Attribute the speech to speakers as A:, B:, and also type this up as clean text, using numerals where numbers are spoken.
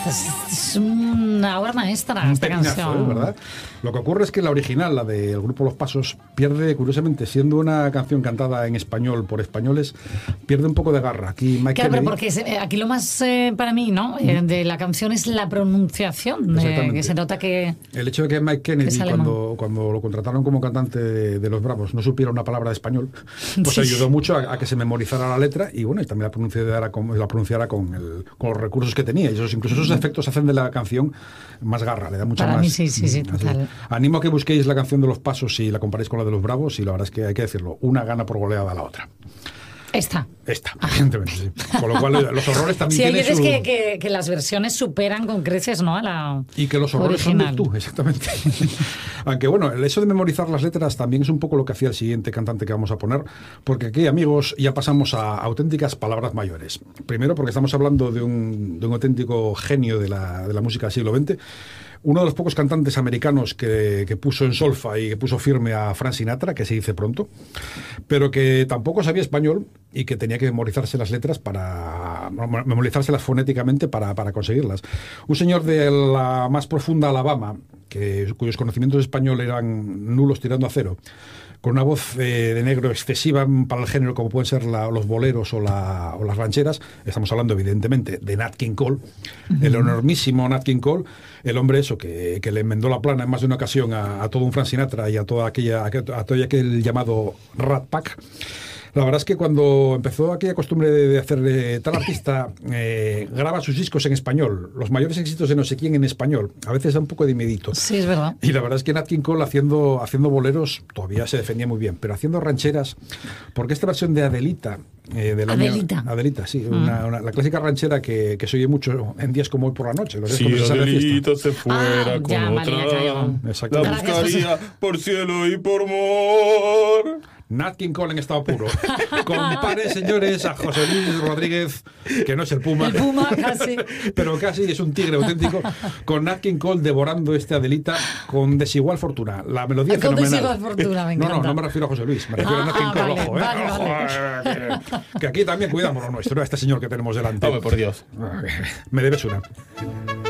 A: Es una obra maestra esta canción.
B: ¿Verdad? Lo que ocurre es que la original, la del grupo Los Pasos, pierde, curiosamente, siendo una canción cantada en español por españoles, pierde un poco de garra. Aquí Mike
A: Claro,
B: Kennedy,
A: pero porque aquí lo más para mí, ¿no? De la canción es la pronunciación, que se nota que...
B: El hecho de que Mike Kennedy, cuando lo contrataron como cantante de Los Bravos, no supiera una palabra de español, pues ayudó mucho a que se memorizara la letra y bueno, y también la pronunciara con los recursos que tenía. Y incluso esos efectos hacen de la canción más garra, le da mucha
A: para
B: más...
A: Para mí sí, total.
B: Animo a que busquéis la canción de Los Pasos y la comparéis con la de Los Bravos y la verdad es que hay que decirlo, una gana por goleada a la otra.
A: Esta,
B: evidentemente, sí. Con lo cual los horrores también tienen
A: hay veces que las versiones superan con creces, ¿no? A la
B: y que los horrores
A: original.
B: son virtud, exactamente. Aunque bueno, el hecho de memorizar las letras también es un poco lo que hacía el siguiente cantante que vamos a poner, porque aquí, amigos, ya pasamos a auténticas palabras mayores. Primero porque estamos hablando de un auténtico genio de la música del siglo XX, uno de los pocos cantantes americanos que puso en solfa y que puso firme a Frank Sinatra, que se dice pronto, pero que tampoco sabía español y que tenía que memorizarse las letras memorizárselas fonéticamente para conseguirlas. Un señor de la más profunda Alabama, cuyos conocimientos de español eran nulos tirando a cero, con una voz de negro excesiva para el género, como pueden ser los boleros o las rancheras. Estamos hablando, evidentemente, de Nat King Cole, el enormísimo Nat King Cole, el hombre que le enmendó la plana en más de una ocasión a todo un Frank Sinatra y a todo aquel llamado Rat Pack. La verdad es que cuando empezó aquella costumbre de hacer tal artista graba sus discos en español, los mayores éxitos de no sé quién en español, a veces da un poco de miedito.
A: Sí, es verdad.
B: Y la verdad es que Nat King Cole haciendo boleros todavía se defendía muy bien, pero haciendo rancheras, porque esta versión de Adelita Adelita, sí, la clásica ranchera que se oye mucho en días como hoy por la noche.
C: Si Adelita se fuera con otra,
B: exacto,
C: la buscaría por cielo y por mar.
B: Nat King Cole en estado puro. Compare, señores, a José Luis Rodríguez, que no es el Puma.
A: El Puma, casi.
B: Pero casi es un tigre auténtico, con Nat King Cole devorando Adelita con desigual fortuna. La melodía es fenomenal.
A: Desigual fortuna, me encanta.
B: No me refiero a José Luis, me refiero a Nat King Cole, ojo.
A: Vale.
B: Que aquí tambií cuidamos lo nuestro, a este señor que tenemos delante.
C: Hombre, por Dios.
B: Me debes una.